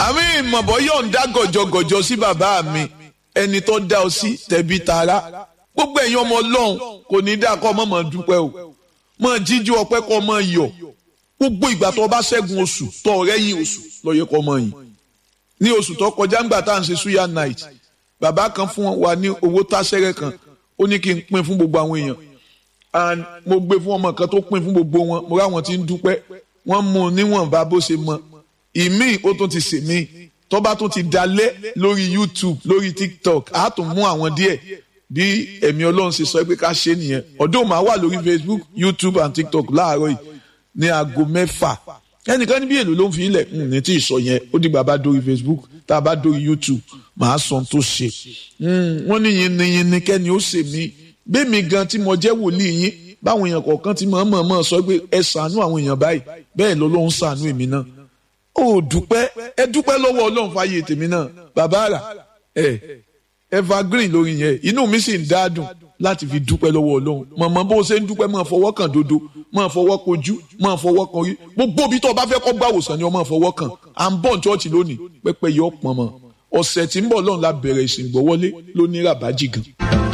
àmì ìmọ̀bọ̀ yóò ń dá gọ̀jọ̀gọ̀jọ̀ sí bàbá mi ẹni tó dá ọ sí tẹ̀bí tara gbogbo ẹ̀yin ọmọ ọlọ́run kò ní dá kọ́ mọ̀ dúpẹ́ o mọ̀ jíjú ọpẹ́ kọ́ mọ̀ yọ̀ gbogbo ìgbà tó bá ṣẹ́gun oṣù tó ọ̀rẹ́ yìí oṣù lọ́yẹ kọ́ mọ̀ yìí ní oṣù tó kọjá ńgbà tá à ń ṣe suya night bàbá kan fún wa ní owó táṣẹ́rẹ́ kan ó ní kí n pín fún gbogbo àwọn èèyàn and mo gbé fún ọmọ kan tó pín fún gbogbo wọn mo ráwọn tí ń dúpẹ́ wọ́n mú un níwọ̀nba bó ṣe mọ ìmíì ó tún ti sè mí tó bá tún ti dalẹ̀ lórí YouTube lórí TikTok á tún mú àwọn díẹ̀ bí ẹ̀mí Ọlọ́run ṣe sọ pé ká ṣe nìyẹn ọdún máa wà lórí Facebook YouTube and TikTok láàárọ̀ yìí ní aago 6 ẹnìkan níbi èlò ló ń fi ilẹ̀ ní tí ì sọ yẹn ó dìgbà bá dórí Facebook tá a bá dórí YouTube màá sọ tó ṣe wọ́n ní yìnyín kẹ́ni ó ṣe mí bẹ́ẹ̀ mi gan tí mo jẹ́ wòlíì yín báwọn èèyàn kọ̀ọ̀kan ti mọ̀ sọ pé ẹ ṣàánú àwọn èèyàn báyìí bẹ́ẹ̀ lọ́lọ́run ṣàánú èmi náà ó dúpẹ́ ẹ dúpẹ́ lọ́wọ́ Ọlọ́run fàyè tèmi náà bàbá rà evergreen lórí yẹn inú mi sì ń dádùn láti fi dúpẹ́ lọ́wọ́ Ọlọ́run mọ̀mọ́ bó ṣe ń dúpẹ́ máa fọwọ́ kàn dodo máa fọwọ́ kojú máa fọwọ́ kan rí gbogbo ibi tó o bá fẹ́ kọ́ gbàwòsàn ni o máa fọwọ́ kàn à ń bọ̀ ní ṣọ́ọ̀ṣì lónìí pẹ́pẹ́ yọ pọ̀n mọ́ ọ̀sẹ̀ tí ń bọ̀ lọ́run la bẹ̀rẹ̀ ìsìn gbọ́wọ́lé lóní ràbájì gan.